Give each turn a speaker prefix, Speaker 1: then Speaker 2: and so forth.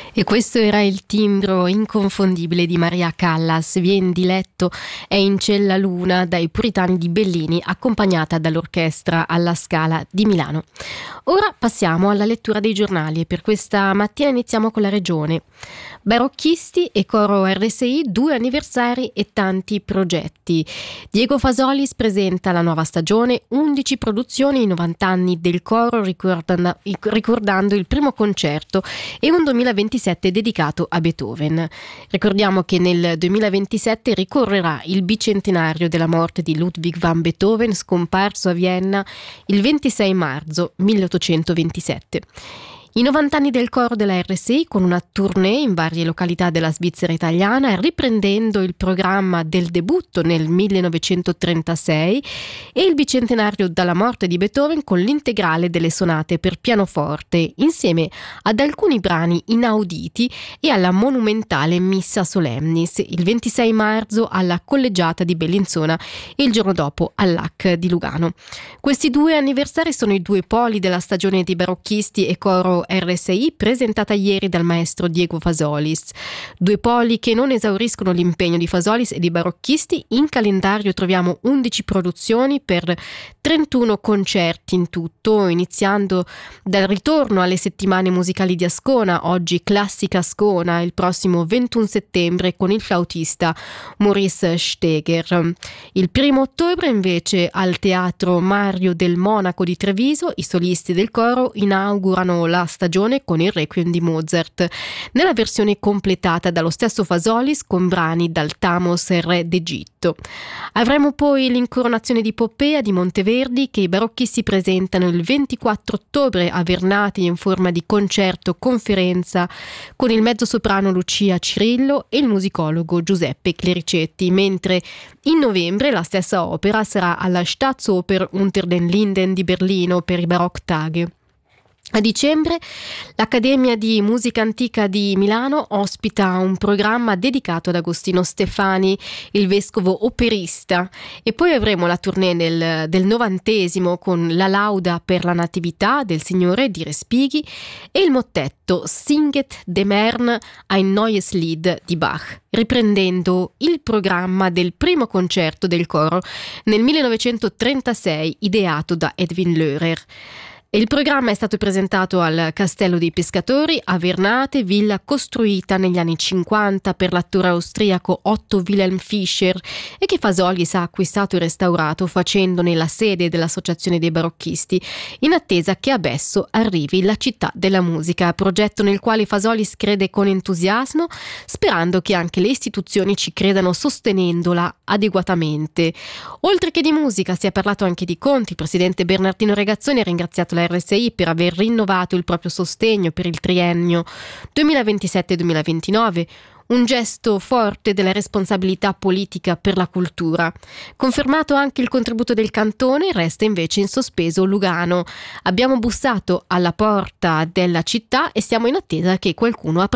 Speaker 1: E questo era il timbro inconfondibile di Maria Callas. Vien di letto è in Cella Luna dai Puritani di Bellini, accompagnata dall'orchestra alla Scala di Milano. Ora passiamo alla lettura dei giornali e per questa mattina iniziamo con la Regione. Barocchisti e coro RSI, 2 anniversari e tanti progetti. Diego Fasolis presenta la nuova stagione, 11 produzioni, 90 anni del coro ricordando il primo concerto e un 2027 dedicato a Beethoven. Ricordiamo che nel 2027 ricorrerà il bicentenario della morte di Ludwig van Beethoven, scomparso a Vienna il 26 marzo 1827. I 90 anni del coro della RSI con una tournée in varie località della Svizzera italiana, riprendendo il programma del debutto nel 1936 e il bicentenario dalla morte di Beethoven con l'integrale delle sonate per pianoforte, insieme ad alcuni brani inauditi e alla monumentale Missa Solemnis, il 26 marzo alla Collegiata di Bellinzona e il giorno dopo all'AC di Lugano. Questi 2 anniversari sono i 2 poli della stagione di barocchisti e coro RSI presentata ieri dal maestro Diego Fasolis. 2 poli che non esauriscono l'impegno di Fasolis e di barocchisti. In calendario troviamo 11 produzioni per 31 concerti in tutto, iniziando dal ritorno alle settimane musicali di Ascona, oggi Classica Ascona, il prossimo 21 settembre con il flautista Maurice Steger. Il 1 ottobre invece al Teatro Mario del Monaco di Treviso i solisti del coro inaugurano la stagione con il Requiem di Mozart, nella versione completata dallo stesso Fasolis con brani dal Thamos Re d'Egitto. Avremo poi l'incoronazione di Poppea di Monteverdi che i barocchisti presentano il 24 ottobre a Vernati in forma di concerto conferenza con il mezzosoprano Lucia Cirillo e il musicologo Giuseppe Clericetti, mentre in novembre la stessa opera sarà alla Staatsoper unter den Linden di Berlino per i Barocktage. A dicembre l'Accademia di Musica Antica di Milano ospita un programma dedicato ad Agostino Stefani, il vescovo operista, e poi avremo la tournée del 90° con la lauda per la Natività del Signore di Respighi e il mottetto Singet dem Herrn ein neues Lied di Bach, riprendendo il programma del primo concerto del coro nel 1936 ideato da Edwin Lörer. Il programma è stato presentato al Castello dei Pescatori a Vernate, villa costruita negli anni 50 per l'attore austriaco Otto Wilhelm Fischer e che Fasolis ha acquistato e restaurato facendone la sede dell'Associazione dei Barocchisti, in attesa che a Besso arrivi la città della musica, progetto nel quale Fasolis crede con entusiasmo, sperando che anche le istituzioni ci credano sostenendola adeguatamente. Oltre che di musica si è parlato anche di conti. Il presidente Bernardino Regazzoni ha ringraziato la RSI per aver rinnovato il proprio sostegno per il triennio 2027-2029, un gesto forte della responsabilità politica per la cultura. Confermato anche il contributo del cantone, resta invece in sospeso Lugano. Abbiamo bussato alla porta della città e siamo in attesa che qualcuno apra